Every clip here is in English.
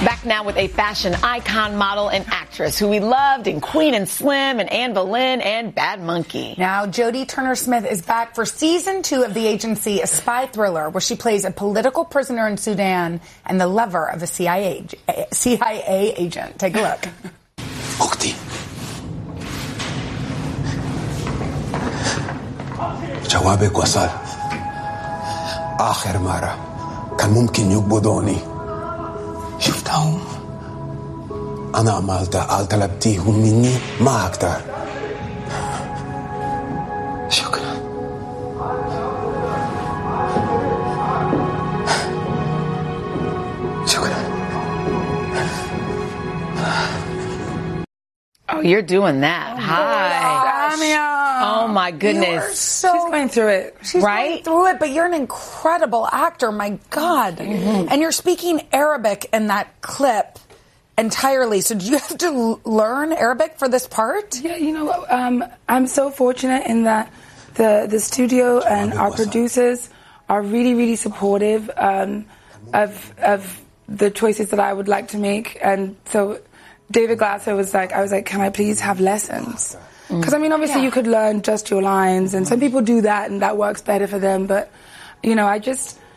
Back now with a fashion icon, model, and actress who we loved in Queen and Slim and Anne Boleyn and Bad Monkey. Now, Jodie Turner-Smith is back for season 2 of The Agency, a spy thriller where she plays a political prisoner in Sudan and the lover of a CIA agent. Take a look. أختي جوابك وصل. آخر مرة كان ممكن يقبضوني. شفتهم. أنا عملت طلبتيهم مني ما أقدر. شكرا. شكرا. Oh, you're doing that. Hi. Oh, my goodness. She's going through it. She's going through it, but you're an incredible actor. My God. Mm-hmm. And you're speaking Arabic in that clip entirely. So did you have to learn Arabic for this part? Yeah, you know, I'm so fortunate in that the studio and our producers are really, really supportive of the choices that I would like to make. And so David Glasser was like, I was like, can I please have lessons? Because, I mean, obviously you could learn just your lines, and some people do that, and that works better for them. But, you know, I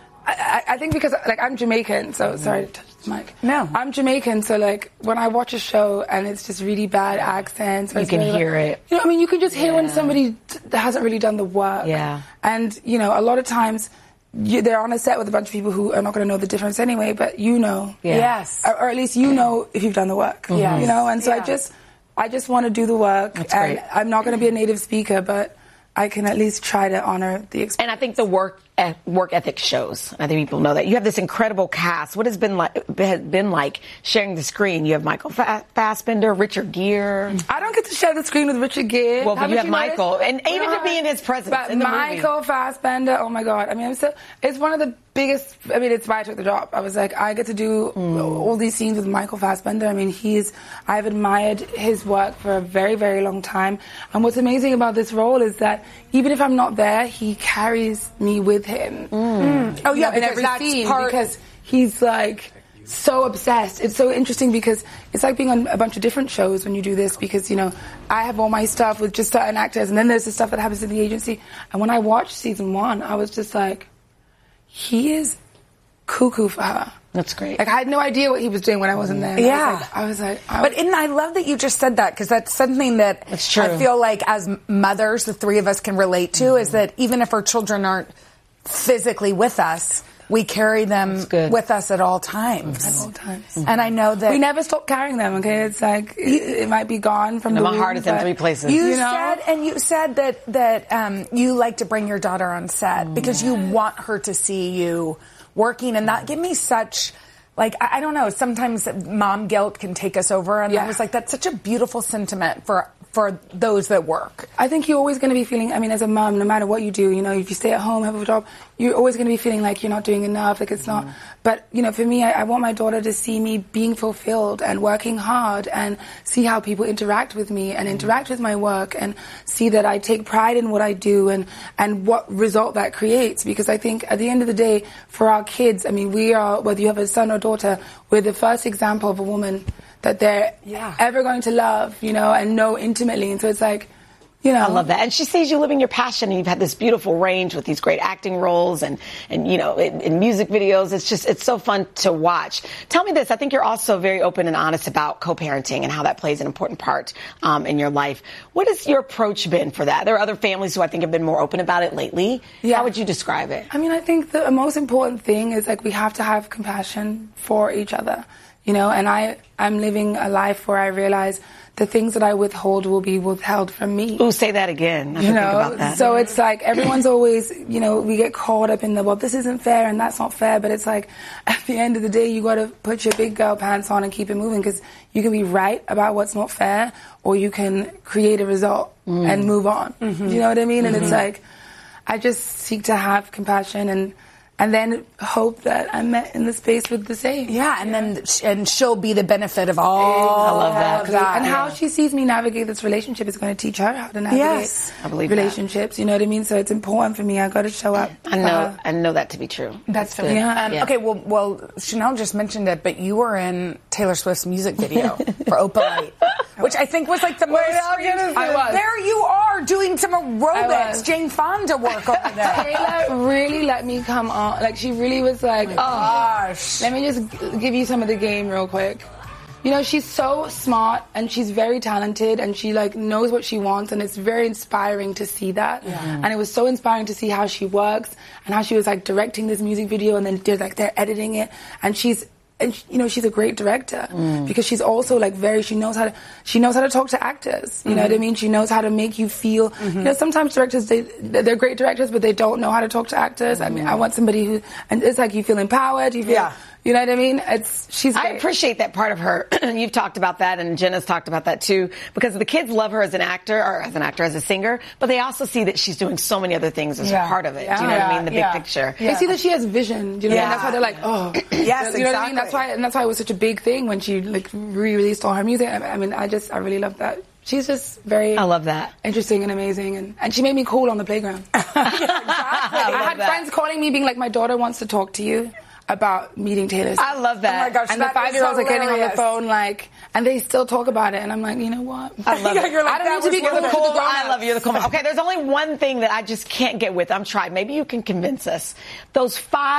think because, like, I'm Jamaican, so, sorry to touch the mic. No. I'm Jamaican, so, like, when I watch a show and it's just really bad accents. You can hear it. You know, I mean, you can just hear when somebody hasn't really done the work. Yeah. And, you know, a lot of times they're on a set with a bunch of people who are not going to know the difference anyway, but you know. Yeah. Yes. Or at least you know if you've done the work. Yes. You know, and so I just want to do the work. That's and great. I'm not going to be a native speaker, but I can at least try to honor the experience. And I think the work ethic shows. I think people know that. You have this incredible cast. What has been like sharing the screen? You have Michael Fassbender, Richard Gere. I don't get to share the screen with Richard Gere. Well, but you have Michael, and even to be in his presence but in the Michael movie. Fassbender, oh my God. I mean, it's one of the biggest, I mean, it's why I took the job. I was like, I get to do all these scenes with Michael Fassbender. I mean, I've admired his work for a very, very long time. And what's amazing about this role is that even if I'm not there, he carries me with him. Oh, yeah, in every scene because he's like so obsessed. It's so interesting because it's like being on a bunch of different shows when you do this, because, you know, I have all my stuff with just certain actors, and then there's the stuff that happens in the agency. And when I watched season 1, I was just like, he is cuckoo for her. That's great. Like, I had no idea what he was doing when I wasn't there. Yeah. I was like, but I love that you just said that, because that's something that I feel like as mothers, the three of us can relate to, is that even if our children aren't physically with us, we carry them with us at all times. At all times. And I know that we never stop carrying them, okay? It's like, it might be gone from the my heart is in 3 places. You said that you like to bring your daughter on set because you want her to see you working, and that gave me such, like, I don't know, sometimes mom guilt can take us over, and I was like, that's such a beautiful sentiment for those that work. I think you're always going to be feeling, I mean, as a mom, no matter what you do, you know, if you stay at home, have a job, you're always going to be feeling like you're not doing enough, like it's not. But, you know, for me, I want my daughter to see me being fulfilled and working hard and see how people interact with me and interact with my work and see that I take pride in what I do and what result that creates. Because I think at the end of the day, for our kids, I mean, we are, whether you have a son or daughter, we're the first example of a woman that they're ever going to love, you know, and know intimately. And so it's like, you know. I love that. And she sees you living your passion, and you've had this beautiful range with these great acting roles and you know, in music videos. It's so fun to watch. Tell me this. I think you're also very open and honest about co-parenting and how that plays an important part in your life. What has your approach been for that? There are other families who I think have been more open about it lately. Yeah. How would you describe it? I mean, I think the most important thing is, like, we have to have compassion for each other. You know, and I'm living a life where I realize the things that I withhold will be withheld from me. Ooh, say that again. I you know, think about that. So it's like everyone's always, you know, we get caught up in the, well, this isn't fair and that's not fair. But it's like, at the end of the day, you got to put your big girl pants on and keep it moving, because you can be right about what's not fair, or you can create a result and move on. You know what I mean? And it's like, I just seek to have compassion and then hope that I'm met in the space with the same. Yeah, and she'll be the benefit of all. I love that. of that. And how she sees me navigate this relationship is going to teach her how to navigate Yes. I believe relationships. You know what I mean? So it's important for me. I got to show up. I know that to be true. That's good. Yeah. Okay, well, Chanel just mentioned it, but you were in Taylor Swift's music video for Opalite, which I think was like the most. I was. There you are doing some aerobics, Jane Fonda work over there. Taylor really let me come on. Like, she really was like, Gosh. let me just give you some of the game real quick. You know, she's so smart and she's very talented and she like knows what she wants, and it's very inspiring to see that. And it was so inspiring to see how she works and how she was like directing this music video, and then they're editing it, and she's a great director because she's also like she knows how to talk to actors. You know what I mean? She knows how to make you feel. You know, sometimes directors they're great directors, but they don't know how to talk to actors. I mean, I want somebody who, and it's like you feel empowered. You feel, you know what I mean? She's great. I appreciate that part of her. You've talked about that, and Jenna's talked about that too, because the kids love her as an actor, as a singer, but they also see that she's doing so many other things as a part of it. Do you know what I mean? The big picture. They see that she has vision. Do you know? And that's why they're like, oh, yes, you know what I mean? That's why it was such a big thing when she like re-released all her music. I mean, I really love that. She's just very I love that. Interesting and amazing, and she made me cool on the playground. Exactly. I had friends calling me being like, my daughter wants to talk to you about meeting Taylor Swift. I love that. Oh my gosh, and the 5-year-olds are getting on the phone like, and they still talk about it, and I'm like, you know what? I love it. You're like, I don't need to be You're the cool. cool. I love you. You're the cool. Okay, there's only one thing that I just can't get with. I'm trying. Maybe you can convince us. Those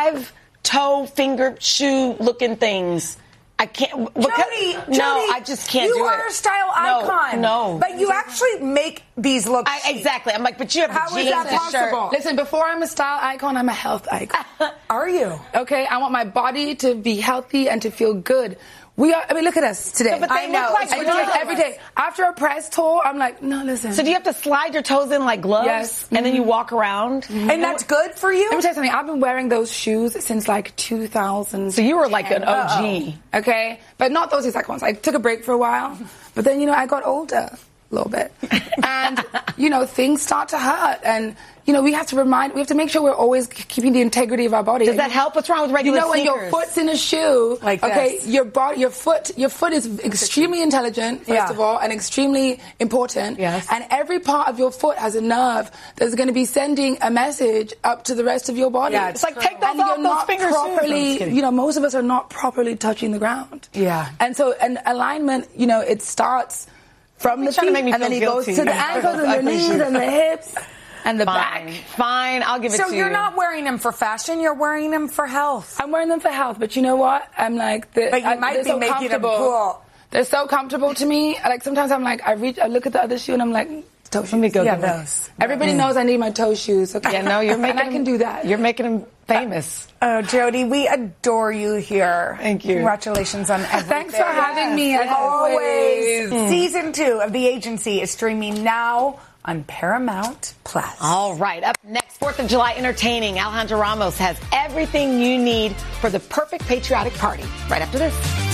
5-toe, finger, shoe looking things. I can't. Jody, I just can't do it. You are a style icon. No. But you actually make these look chic. Exactly. I'm like, but you have How the is jeans that and possible? shirt. Listen, before I'm a style icon, I'm a health icon. Are you? Okay, I want my body to be healthy and to feel good. We are. I mean, look at us today. But they look like I do it every day. After a press tour, I'm like, no, listen. So do you have to slide your toes in like gloves? Yes. And then you walk around? And that's good for you? Let me tell you something. I've been wearing those shoes since like 2000. So you were like an OG. Okay? But not those exact ones. I took a break for a while. But then, I got older a little bit. And, things start to hurt. And, we have to make sure we're always keeping the integrity of our body. Does that help? What's wrong with regular when sneakers? your foot's in a shoe, like this. your foot is extremely intelligent, first of all, and extremely important. Yes. And every part of your foot has a nerve that's going to be sending a message up to the rest of your body. Yeah, it's like, take those and off, you're those not fingers. properly, most of us are not properly touching the ground. Yeah. And so, alignment, it starts from the feet, and then it goes to the ankles and the knees and the hips. And the back. Fine, I'll give it to you. So you're not wearing them for fashion, you're wearing them for health. I'm wearing them for health, but you know what? I'm like... But you might be making them cool. They're so comfortable to me. Like, sometimes I'm like, I look at the other shoe and I'm like, toe shoes. Let me go get those. Everybody knows I need my toe shoes. Okay? Yeah, no, you're making and I can do that. You're making them famous. Oh, Jody, we adore you here. Thank you. Congratulations on everything. Thanks for having me, as always. Season 2 of The Agency is streaming now on Paramount Plus. All right, up next, 4th of July entertaining. Alejandra Ramos has everything you need for the perfect patriotic party. Right after this.